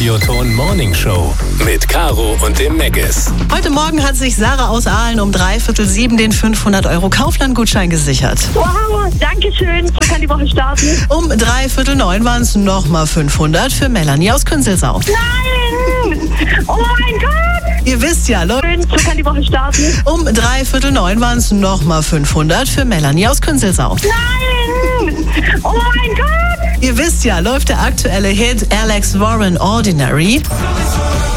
Radioton Morning Show mit Caro und dem Meggis. Heute Morgen hat sich Sarah aus Aalen um 6:45 den 500 € Kaufland-Gutschein gesichert. Wow, danke schön. So kann die Woche starten. Um 8:45 waren es nochmal 500 für Melanie aus Künzelsau. Nein! Oh mein Gott! Ihr wisst ja, Leute. So kann die Woche starten. Um 8:45 waren es nochmal 500 für Melanie aus Künzelsau. Nein! Oh mein Gott! Ihr wisst ja, läuft der aktuelle Hit Alex Warren Ordinary.